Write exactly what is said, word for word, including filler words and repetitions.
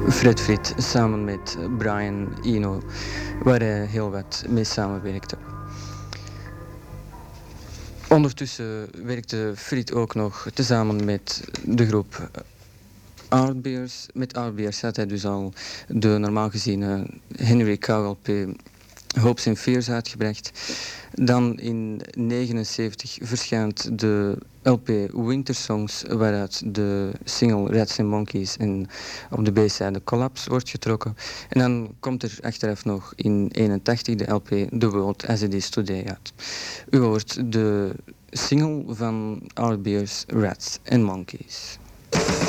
Fred Fried samen met Brian Eno, waar hij heel wat mee samenwerkte. Ondertussen werkte Fried ook nog tezamen met de groep Ardbeers. Met Ardbeers had hij dus al de normaal geziene Henry Cow L P Hopes and Fears uitgebracht. Dan in negenenzeventig verschijnt de L P Winter Songs, waaruit de single Rats and Monkeys en op de B-side Collapse wordt getrokken. En dan komt er achteraf nog in eenentachtig de L P The World As It Is Today uit. U hoort de single van Ardbeers Rats and Monkeys.